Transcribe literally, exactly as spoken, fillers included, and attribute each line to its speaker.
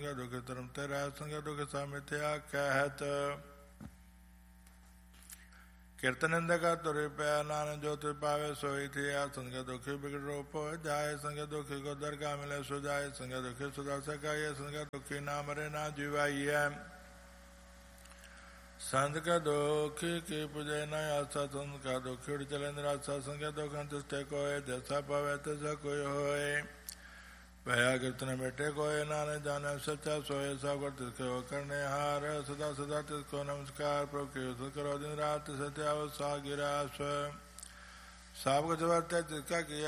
Speaker 1: ਸੰਗਤ ਦੁਖ ਧਰਮ ਤੇ ਰਹਿ ਸੰਗਤ ਦੁਖ ਸਾ ਕਹਿਤ ਕੀਰਤਨੰਦ ਕਾ ਤੁਰੇ ਪਿਆ ਨਾਨਕ ਜੋ ਤੁ ਪਾਵੇ ਸੋਈ ਥਿਆ ਸੰਗਤ ਦੁਖੀ ਬਿਗੜ ਰੂਪ ਜਾਏ ਸੰਗਤ ਦੁਖੀ ਕੋ ਦਰਗਾ ਮਿਲੇ ਸੋ ਜਾਏ ਸੰਗਤ ਦੁਖੀ ਸੁਦਾ ਸਕਾਏ ਸੰਗਤ ਦੁਖੀ ਨਾ ਮਰੇ ਨਾ ਜੀਵਾਈਐ ਸੰਤ ਕਾ ਦੁਖੀ ਕੀ ਪੁਜੈ ਨ ਆਸਾ ਸੰਤ ਕਾ ਦੁਖੀ ਉੜ ਚਲੇ ਨਿਰਾਸਾ ਸੰਗਤ ਦੁਖ ਅੰਤਿਸ਼ਟੇ ਕੋਏ ਜੈਸਾ ਪਾਵੇ ਤੈਸਾ ਕੋਈ ਹੋਏ ਭਇਆ ਕੀਰਤਨ ਬੈਠੇ ਕੋਏ ਨਾਨਕ ਜਾਣੈ ਸੱਚਾ ਸੋਏ ਸਭ ਕਰ ਤਿਸ ਕੋ ਕਰਨੇ ਹਾਰ ਸਦਾ ਸਦਾ ਤਿਸ ਕੋ ਨਮਸਕਾਰ ਪ੍ਰਭੁ ਕੀ ਉਸਤਤ ਕਰੋ ਦਿਨ ਰਾਤ ਸਤਿਆਵ ਸਾ ਗਿਰਾਸ ਸਭ ਕੁਛ ਵਰਤੈ ਤਿਸ ਕਾ ਕੀਆ